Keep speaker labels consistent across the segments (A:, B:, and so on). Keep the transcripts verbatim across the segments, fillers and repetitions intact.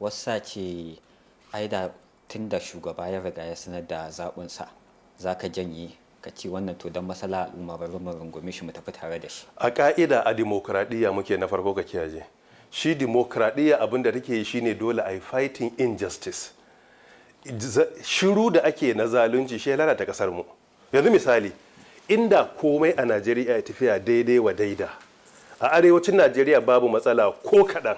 A: wasu sa ce ai da tun da shugaba ya riga ya sanar da zaɓinsa za ka janye ka ce wannan to don masala al'umma bari mu rungume shi mu tafi tare da shi.
B: A ka'ida a dimokuraɗiyya muke na farko ka kiyaye. Shi dimokuraɗiyya abin da take yi shine dole a yi fighting injustice. Shiru da ake na zalunci shi ya lalata kasar mu. Yanzu misali, inda komai a Najeriya ya tafiya daidai wa daida, a arewacin Najeriya babu matsala ko kaɗan,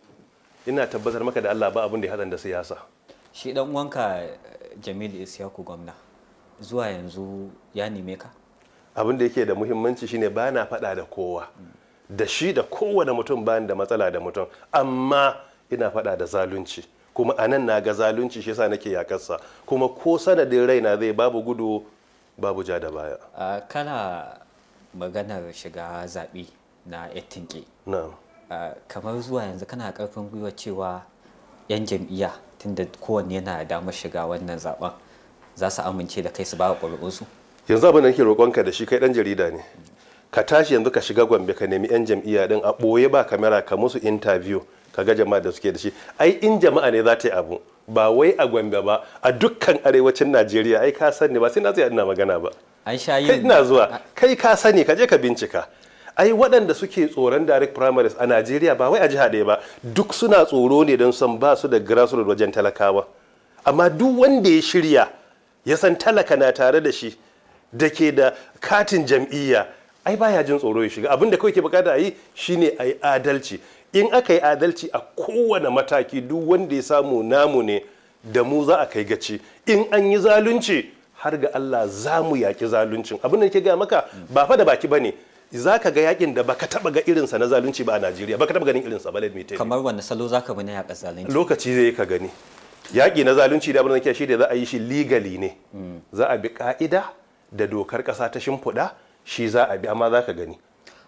B: ina tabbatar maka da Allah ba abin da ya haɗa da siyasa.
A: Shi dan uwanka Jamilu Isyaku gwamna zuwa yanzu ya neme ka?
B: Abin da yake da muhimmanci shine ba na faɗa da kowa, da shi da kowane mutum bayan da matsala da mutum, amma ina faɗa da zalunci. Kuma a nan na ga zalunci shi yasa nake yakarsa, kuma ko sanadin raina zai babu gudu babu ja da baya.
A: Uh, kana maganar shiga zaɓe na yattinke.
B: Na'am.
A: Uh, kamar zuwa yanzu kana ƙarfin gwiwa cewa 'yan jam'iyya tunda kowanne yana da damar shiga wannan zaben za su amince da kai su ba ƙuri'unsu?
B: Yanzu abin da nake roƙonka da shi kai ɗan jarida ne. Ka tashi yanzu ka shiga Gombe ka nemi 'yan jam'iyya din a ɓoye ba kamera ka musu interview ka ga jama'a da suke da shi. Ai in jama'a ne za ta yi abu ba wai a Gombe ba, a dukkan arewacin Najeriya ai ka sani ba sai na tsaya ina magana ba.
A: An sha yin.
B: Kai ina zuwa kai ka sani ka je ka bincika. Ai waɗanda suke tsoron direct primaries a Najeriya ba wai a jiha ɗaya ba, duk suna tsoro ne don san ba su da grassroots wajen talakawa. Amma duk wanda ya shirya ya san talaka na tare da shi da ke da katin jam'iyya ai baya jin tsoro ya shiga. Abin da kawai ke bukata a yi shine a yi adalci. In aka yi adalci a kowane mataki duk wanda ya samu namu ne da mu za a kai gaci. In an yi zalunci har ga Allah za mu yaki zaluncin. Abin da ke gaya maka ba fa da baki bane. Za ka ga yakin da baka taba ga irinsa na zalunci ba a Najeriya, baka taba ganin irinsa ba. Let me tell you.
A: Kamar wanda salo za ka bi na yaƙa zalunci?
B: Lokaci zai ka gani. Yaƙi na zalunci da abin da ke shi da za a yi shi legally ne. Za a bi ka'ida da dokar ƙasa ta shimfiɗa shi za a bi, amma za ka gani.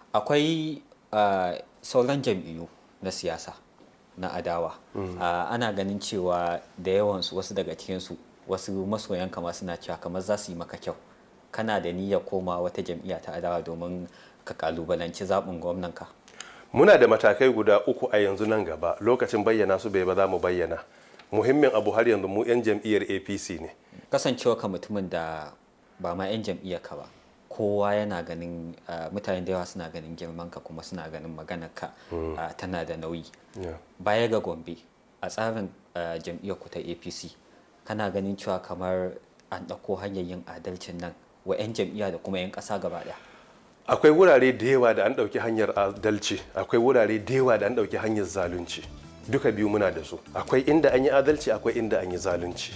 A: Akwai uh, sauran jam'iyyu na siyasa na adawa. Mm. Uh, ana ganin cewa da yawansu wasu daga cikinsu wasu masoyan kama suna cewa kamar za su yi maka kyau. Kana da niyyar koma wata jam'iyya ta adawa domin ka kalubalanci zaɓin gwamnanka?
B: Muna da matakai guda uku a yanzu nan gaba, lokacin bayyana su bai ba za mu bayyana. Muhimmin abu har yanzu mu 'yan jam'iyyar A P C ne.
A: Kasancewa ka mutumin da ba ma 'yan jam'iyyar ka ba, kowa yana ganin uh, mutane da yawa suna ganin girman ka kuma suna ganin maganar ka mm. uh, tana da nauyi. Yeah. Baya ga Gombe a tsarin uh, jam'iyyar ku ta A P C kana ganin cewa kamar an ɗauko hanyar yin adalcin nan wa 'yan jam'iyya da kuma 'yan ƙasa gaba ɗaya?
B: Akwai wurare da yawa da an ɗauki hanyar adalci, akwai wurare da yawa da an ɗauki hanyar zalunci. Duka biyu muna da su. Akwai inda an yi adalci, akwai inda an yi zalunci.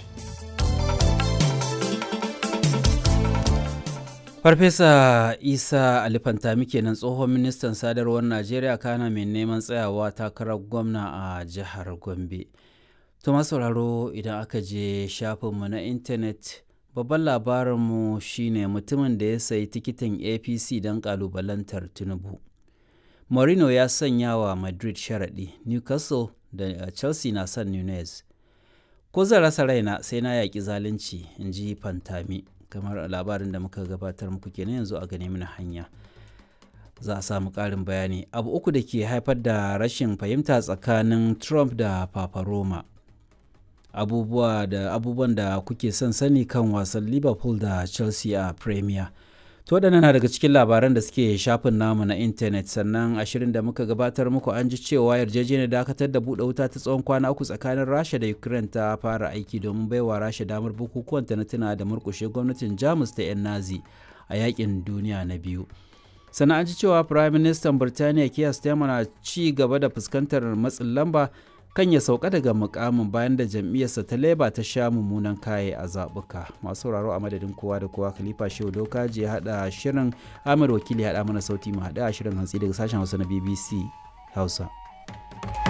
C: Farfesa Isa Ali Fantami kenan tsohon ministan sadarwar Najeriya kana mai neman tsayawa takarar gwamna a jihar Gombe. To masu sauraro idan aka je shafinmu na intanet babban labarinmu shine mutumin da ya sayi tikitin A P C don kalubalantar Tinubu. Mourinho ya sanya wa Madrid sharaɗi, Newcastle da Chelsea na son Nunez. Ko zan rasa raina sai na yaƙi zalunci, in ji Fantami. Kamar labarin da muka gabatar muku kenan yanzu a gane mana hanya. Za a samu ƙarin bayani. Abu uku da ke haifar da rashin fahimta tsakanin Trump da Papa Roma. Abubuwa da abubuwan da kuke son sani kan wasan Liverpool da Chelsea a Premier. To waɗannan na daga cikin labaran da suke shafin namu na intanet. Sannan a shirin da muka gabatar muku an ji cewa yarjejeniyar dakatar da buɗe wuta ta tsawon kwana uku tsakanin Rasha da Ukraine ta fara aiki domin baiwa Rasha damar bukukuwan ta na tuna da murƙushe gwamnatin Jamus ta 'yan Nazi a yakin duniya na biyu. Sannan an ji cewa Prime Minister Birtaniya Keir Starmer na ci gaba da fuskantar matsin lamba kan ya sauka daga mukamin bayan da jam'iyyarsa ta Labour ta sha mummunan kaye a zaɓuka. Masu sauraro a madadin kowa da kowa, Khalifa Shehu Dokaji ya haɗa shirin, Amir Wakili ya haɗa mana sauti, mu haɗa shirin hantsi daga sashen Hausa na B B C Hausa.